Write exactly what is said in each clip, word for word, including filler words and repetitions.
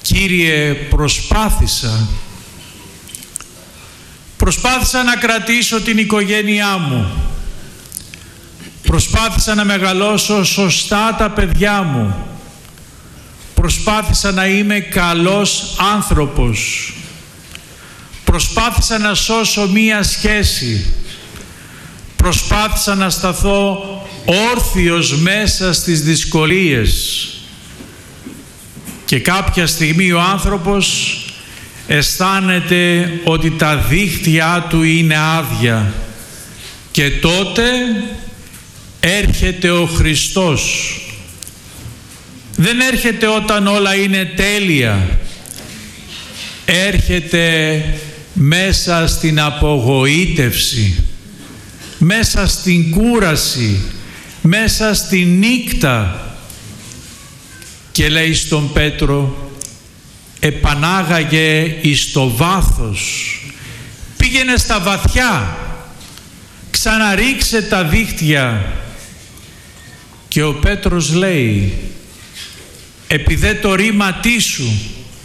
Κύριε, προσπάθησα. Προσπάθησα να κρατήσω την οικογένειά μου. Προσπάθησα να μεγαλώσω σωστά τα παιδιά μου. Προσπάθησα να είμαι καλός άνθρωπος. Προσπάθησα να σώσω μία σχέση. Προσπάθησα να σταθώ όρθιος μέσα στις δυσκολίες. Και κάποια στιγμή ο άνθρωπος αισθάνεται ότι τα δίχτυά του είναι άδεια. Και τότε έρχεται ο Χριστός. Δεν έρχεται όταν όλα είναι τέλεια. Έρχεται μέσα στην απογοήτευση, μέσα στην κούραση, μέσα στην νύκτα και λέει στον Πέτρο, επανάγαγε εις το βάθος, πήγαινε στα βαθιά, ξαναρίξε τα δίχτυα. Και ο Πέτρος λέει, επιδέ το ρήματί σου.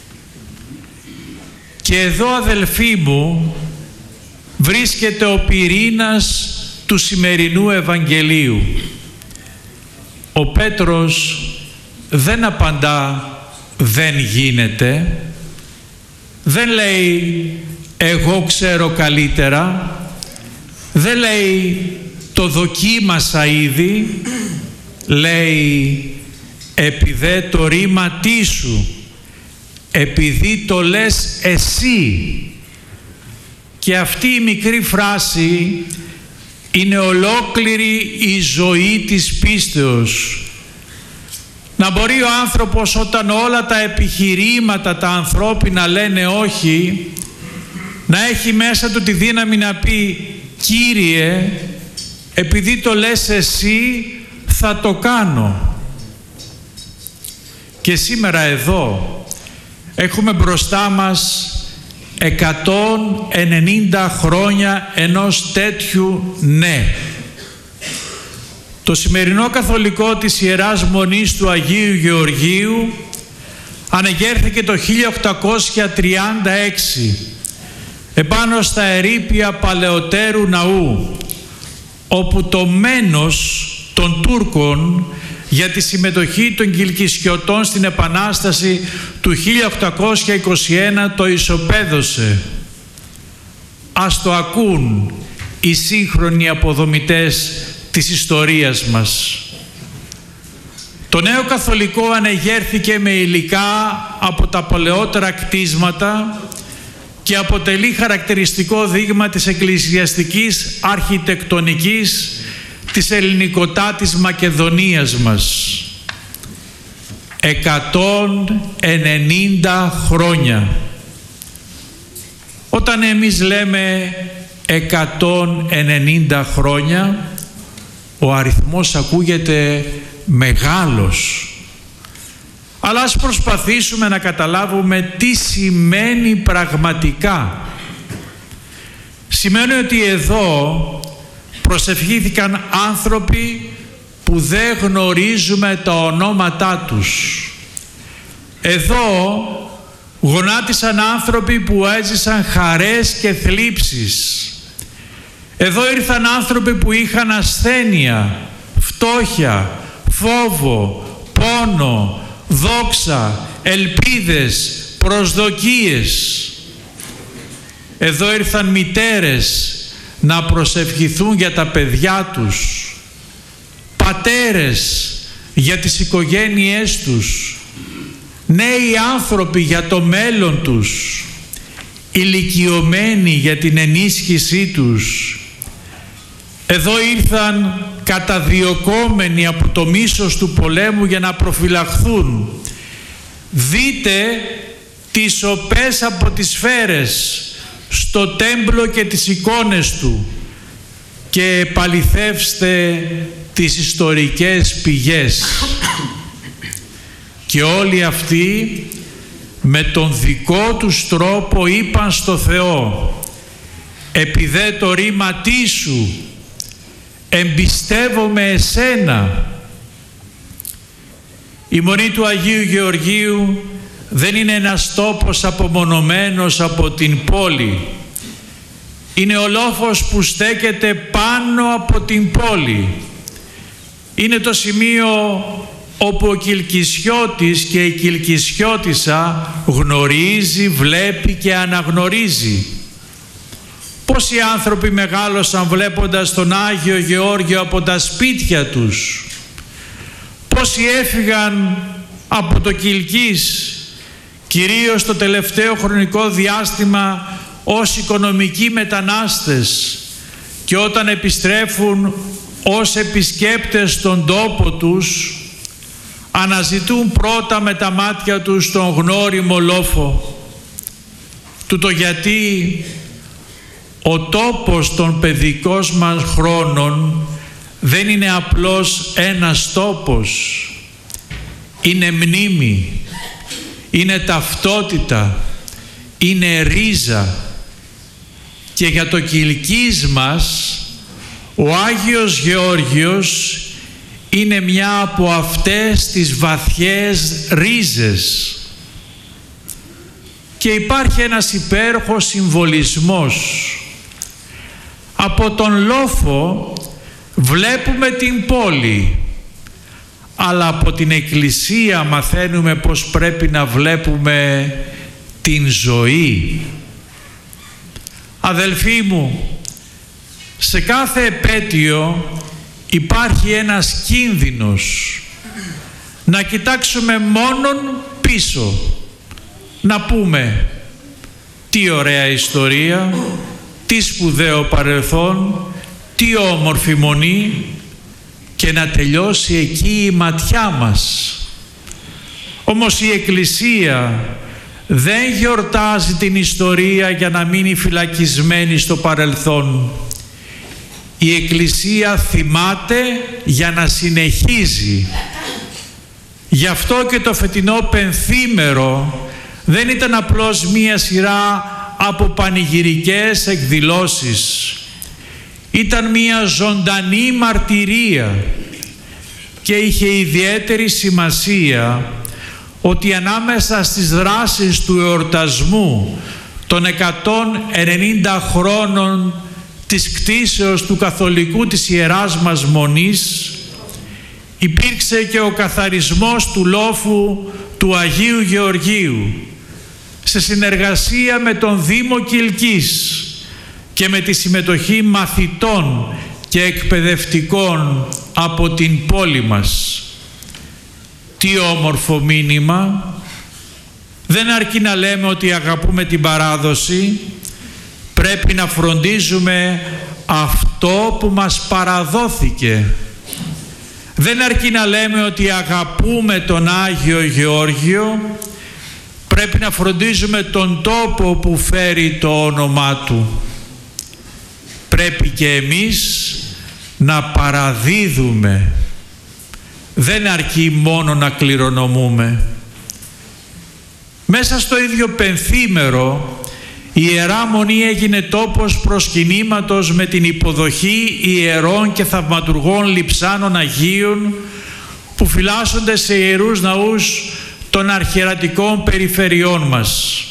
Και εδώ, αδελφοί μου, βρίσκεται ο πυρήνας του σημερινού Ευαγγελίου. Ο Πέτρος δεν απαντά δεν γίνεται, δεν λέει εγώ ξέρω καλύτερα, δεν λέει το δοκίμασα ήδη, λέει επιδέ το ρήματί σου, επειδή το λες εσύ. Και αυτή η μικρή φράση είναι ολόκληρη η ζωή της πίστεως. Να μπορεί ο άνθρωπος, όταν όλα τα επιχειρήματα τα ανθρώπινα λένε όχι, να έχει μέσα του τη δύναμη να πει Κύριε, επειδή το λες εσύ θα το κάνω. Και σήμερα εδώ έχουμε μπροστά μας εκατόν ενενήντα χρόνια ενός τέτοιου ναι. Το σημερινό καθολικό της Ιεράς Μονής του Αγίου Γεωργίου ανεγέρθηκε το χίλια οκτακόσια τριάντα έξι επάνω στα ερείπια παλαιότερου ναού, όπου το μένος των Τούρκων για τη συμμετοχή των Κιλκισιωτών στην Επανάσταση του χίλια οκτακόσια είκοσι ένα το ισοπαίδωσε. Ας το ακούν οι σύγχρονοι αποδομητές της ιστορίας μας. Το νέο καθολικό ανεγέρθηκε με υλικά από τα παλαιότερα κτίσματα και αποτελεί χαρακτηριστικό δείγμα της εκκλησιαστικής αρχιτεκτονικής της ελληνικοτάτης Μακεδονίας μας. εκατόν ενενήντα χρόνια. Όταν εμείς λέμε εκατόν ενενήντα χρόνια, ο αριθμός ακούγεται μεγάλος. Αλλά ας προσπαθήσουμε να καταλάβουμε τι σημαίνει πραγματικά. Σημαίνει ότι εδώ προσευχήθηκαν άνθρωποι που δεν γνωρίζουμε τα ονόματά τους. Εδώ γονάτισαν άνθρωποι που έζησαν χαρές και θλίψεις. Εδώ ήρθαν άνθρωποι που είχαν ασθένεια, φτώχεια, φόβο, πόνο, δόξα, ελπίδες, προσδοκίες. Εδώ ήρθαν μητέρες να προσευχηθούν για τα παιδιά τους, πατέρες για τις οικογένειές τους, νέοι άνθρωποι για το μέλλον τους, ηλικιωμένοι για την ενίσχυσή τους. Εδώ ήρθαν καταδιωκόμενοι από το μίσος του πολέμου για να προφυλαχθούν. Δείτε τις σοπές από τις σφαίρες στο τέμπλο και τις εικόνες του και επαληθεύστε τις ιστορικές πηγές. Και όλοι αυτοί με τον δικό τους τρόπο είπαν στο Θεό, επιδέ το ρήματί σου, εμπιστεύομαι εσένα. Η Μονή του Αγίου Γεωργίου δεν είναι ένας τόπος απομονωμένος από την πόλη. Είναι ο λόφος που στέκεται πάνω από την πόλη. Είναι το σημείο όπου ο Κιλκισιώτης και η Κιλκισιώτισσα γνωρίζει, βλέπει και αναγνωρίζει. Πόσοι άνθρωποι μεγάλωσαν βλέποντας τον Άγιο Γεώργιο από τα σπίτια τους. Πόσοι έφυγαν από το Κιλκής, κυρίως το τελευταίο χρονικό διάστημα, ως οικονομικοί μετανάστες, και όταν επιστρέφουν ως επισκέπτες στον τόπο τους, αναζητούν πρώτα με τα μάτια τους τον γνώριμο λόφο. Τούτο γιατί ο τόπος των παιδικών μας χρόνων δεν είναι απλώς ένας τόπος, είναι μνήμη, είναι ταυτότητα, είναι ρίζα. Και για το Κιλκής μας ο Άγιος Γεώργιος είναι μια από αυτές τις βαθιές ρίζες. Και υπάρχει ένας υπέροχος συμβολισμός. Από τον λόφο βλέπουμε την πόλη, αλλά από την Εκκλησία μαθαίνουμε πως πρέπει να βλέπουμε την ζωή. Αδελφοί μου, σε κάθε επέτειο υπάρχει ένας κίνδυνος να κοιτάξουμε μόνον πίσω, να πούμε τι ωραία ιστορία, τι σπουδαίο παρελθόν, τι όμορφη μονή, και να τελειώσει εκεί η ματιά μας. Όμως η Εκκλησία δεν γιορτάζει την ιστορία για να μείνει φυλακισμένη στο παρελθόν. Η Εκκλησία θυμάται για να συνεχίζει. Γι' αυτό και το φετινό πενθήμερο δεν ήταν απλώς μία σειρά από πανηγυρικές εκδηλώσεις. Ήταν μία ζωντανή μαρτυρία και είχε ιδιαίτερη σημασία ότι ανάμεσα στις δράσεις του εορτασμού των εκατόν ενενήντα χρόνων της κτήσεως του καθολικού της Ιεράς μας Μονής υπήρξε και ο καθαρισμός του λόφου του Αγίου Γεωργίου σε συνεργασία με τον Δήμο Κιλκής και με τη συμμετοχή μαθητών και εκπαιδευτικών από την πόλη μας. Τι όμορφο μήνυμα! Δεν αρκεί να λέμε ότι αγαπούμε την παράδοση, πρέπει να φροντίζουμε αυτό που μας παραδόθηκε. Δεν αρκεί να λέμε ότι αγαπούμε τον Άγιο Γεώργιο, πρέπει να φροντίζουμε τον τόπο που φέρει το όνομά του. Πρέπει και εμείς να παραδίδουμε. Δεν αρκεί μόνο να κληρονομούμε. Μέσα στο ίδιο πενθήμερο η Ιερά Μονή έγινε τόπος προσκυνήματος με την υποδοχή ιερών και θαυματουργών λειψάνων Αγίων που φυλάσσονται σε ιερούς ναούς των αρχιερατικών περιφερειών μας.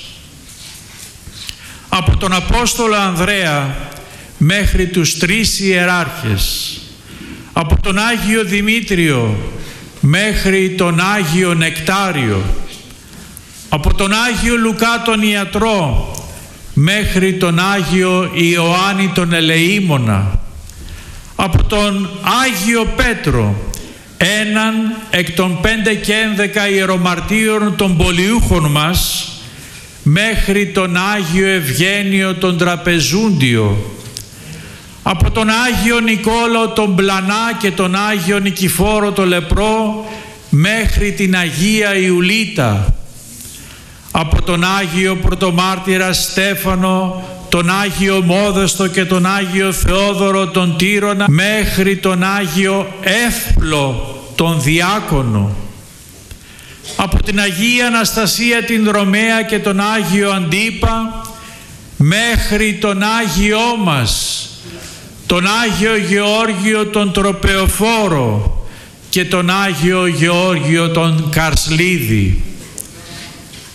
Από τον Απόστολο Ανδρέα μέχρι τους τρεις ιεράρχες, από τον Άγιο Δημήτριο μέχρι τον Άγιο Νεκτάριο, από τον Άγιο Λουκά τον Ιατρό μέχρι τον Άγιο Ιωάννη τον Ελεήμονα, από τον Άγιο Πέτρο, έναν εκ των πέντε και ένδεκα ιερομαρτύρων των πολιούχων μας, μέχρι τον Άγιο Ευγένιο τον Τραπεζούντιο, από τον Άγιο Νικόλαο τον Πλανά και τον Άγιο Νικηφόρο τον Λεπρό μέχρι την Αγία Ιουλίτα, από τον Άγιο Πρωτομάρτυρα Στέφανο, τον Άγιο Μόδεστο και τον Άγιο Θεόδωρο τον Τύρωνα μέχρι τον Άγιο Εύπλο τον Διάκονο, από την Αγία Αναστασία την Δρομέα και τον Άγιο Αντίπα μέχρι τον Άγιό μας, τον Άγιο Γεώργιο τον Τροπεοφόρο και τον Άγιο Γεώργιο τον Καρσλίδη.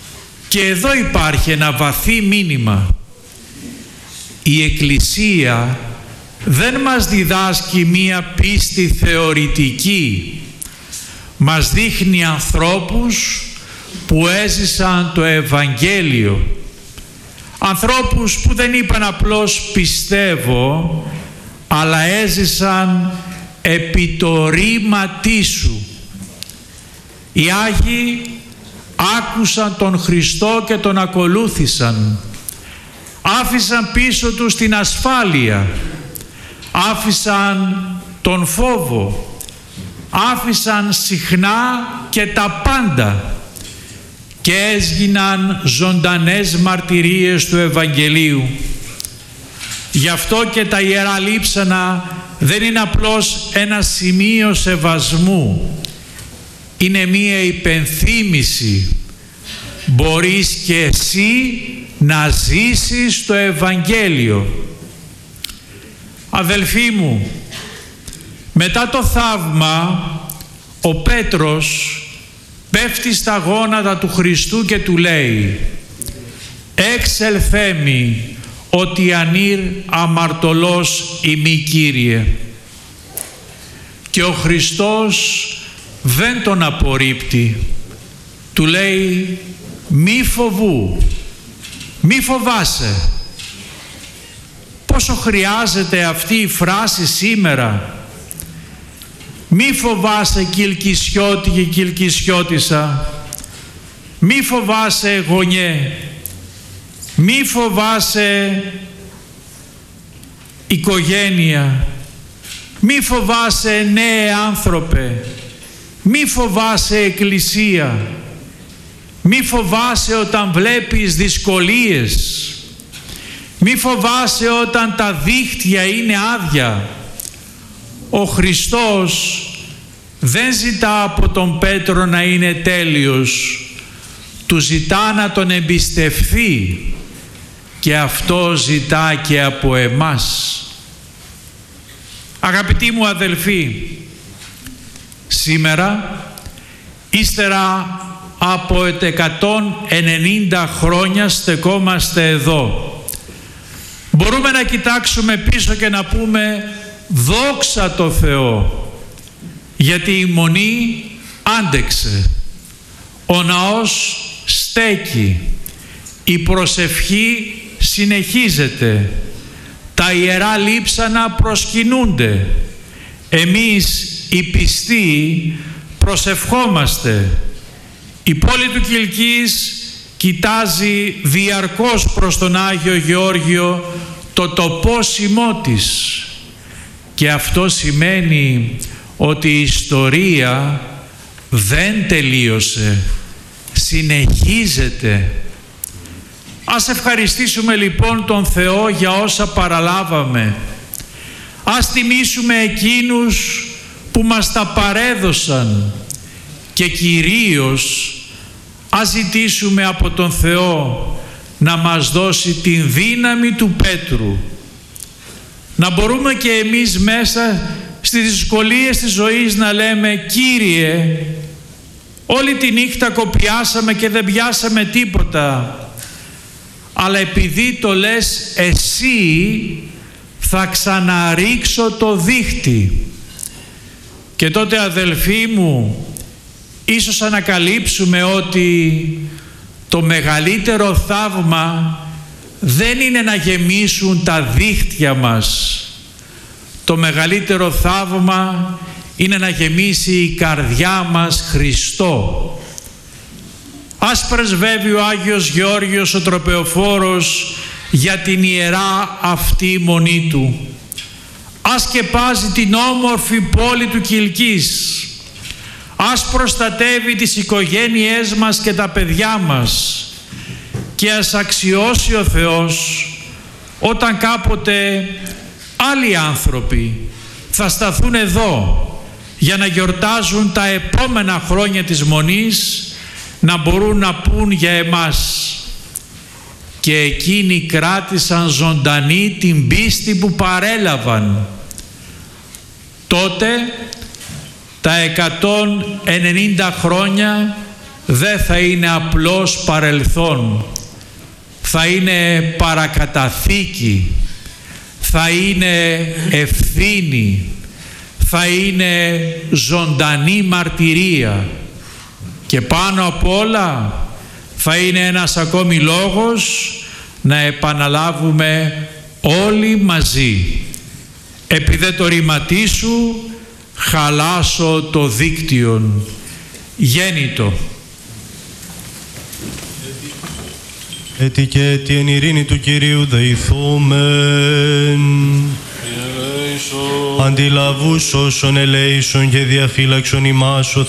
Και εδώ υπάρχει ένα βαθύ μήνυμα. Η Εκκλησία δεν μας διδάσκει μία πίστη θεωρητική. Μας δείχνει ανθρώπους που έζησαν το Ευαγγέλιο. Ανθρώπους που δεν είπαν απλώς πιστεύω, αλλά έζησαν επί το ρήματί σου. Οι Άγιοι άκουσαν τον Χριστό και τον ακολούθησαν. Άφησαν πίσω τους την ασφάλεια. Άφησαν τον φόβο. Άφησαν συχνά και τα πάντα και έσγιναν ζωντανές μαρτυρίες του Ευαγγελίου. Γι' αυτό και τα Ιερά Λείψανα δεν είναι απλώς ένα σημείο σεβασμού. Είναι μία υπενθύμηση. Μπορείς και εσύ να ζήσεις το Ευαγγέλιο. Αδελφοί μου, μετά το θαύμα, ο Πέτρος πέφτει στα γόνατα του Χριστού και του λέει «Εξελθέμι, ότι ανήρ αμαρτωλός ημί Κύριε». Και ο Χριστός δεν τον απορρίπτει. Του λέει «Μη φοβού, μη φοβάσαι». Πόσο χρειάζεται αυτή η φράση σήμερα. Μη φοβάσαι Κιλκισιώτη και Κιλκισιώτισσα. Μη φοβάσαι γονιέ. Μη φοβάσαι οικογένεια. Μη φοβάσαι νέε άνθρωπε. Μη φοβάσαι εκκλησία. Μη φοβάσαι όταν βλέπεις δυσκολίες. Μη φοβάσαι όταν τα δίχτυα είναι άδεια. Ο Χριστός δεν ζητά από τον Πέτρο να είναι τέλειος. Του ζητά να τον εμπιστευθεί και αυτό ζητά και από εμάς. Αγαπητοί μου αδελφοί, σήμερα, ύστερα από εκατόν ενενήντα χρόνια στεκόμαστε εδώ. Μπορούμε να κοιτάξουμε πίσω και να πούμε «Δόξα τω Θεώ», γιατί η Μονή άντεξε, ο ναός στέκει, η προσευχή συνεχίζεται, τα Ιερά Λείψανα προσκυνούνται, εμείς οι πιστοί προσευχόμαστε. Η πόλη του Κιλκής κοιτάζει διαρκώς προς τον Άγιο Γεώργιο το τοπόσιμό της. Και αυτό σημαίνει ότι η ιστορία δεν τελείωσε, συνεχίζεται. Ας ευχαριστήσουμε λοιπόν τον Θεό για όσα παραλάβαμε. Ας τιμήσουμε εκείνους που μας τα παρέδωσαν και κυρίως ας ζητήσουμε από τον Θεό να μας δώσει την δύναμη του Πέτρου. Να μπορούμε και εμείς μέσα στις δυσκολίες της ζωής να λέμε «Κύριε, όλη τη νύχτα κοπιάσαμε και δεν πιάσαμε τίποτα, αλλά επειδή το λες εσύ θα ξαναρίξω το δίχτυ». Και τότε αδελφοί μου, ίσως ανακαλύψουμε ότι το μεγαλύτερο θαύμα δεν είναι να γεμίσουν τα δίχτυα μας. Το μεγαλύτερο θαύμα είναι να γεμίσει η καρδιά μας Χριστό. Ας πρεσβεύει ο Άγιος Γεώργιος ο Τροπεοφόρος για την ιερά αυτή μονή του. Ας σκεπάζει την όμορφη πόλη του Κιλκής. Ας προστατεύει τις οικογένειές μας και τα παιδιά μας. Και ας αξιώσει ο Θεός όταν κάποτε άλλοι άνθρωποι θα σταθούν εδώ για να γιορτάζουν τα επόμενα χρόνια της Μονής, να μπορούν να πούν για εμάς «Και εκείνοι κράτησαν ζωντανή την πίστη που παρέλαβαν». Τότε τα εκατόν ενενήντα χρόνια δεν θα είναι απλώς παρελθόν, θα είναι παρακαταθήκη, θα είναι ευθύνη, θα είναι ζωντανή μαρτυρία και πάνω απ' όλα θα είναι ένας ακόμη λόγος να επαναλάβουμε όλοι μαζί: επί δε το ρήματί σου χαλάσω το δίκτυον, γέννητο. Έτι και έτι εν ειρήνη του Κυρίου δεηθούμεν. Αντιλαβούς όσων ελέησον και διαφύλαξον ημάς ο